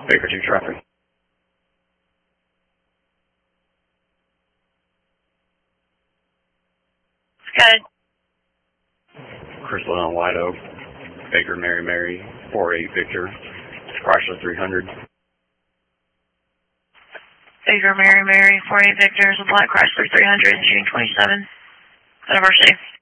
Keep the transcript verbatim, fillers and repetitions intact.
Baker two traffic. Good. Crystal on White Oak. Baker Mary Mary. four eight Victor. Chrysler three hundred. Baker Mary Mary, four eight Victor is a black Chrysler three hundred, June twenty-seventh. University.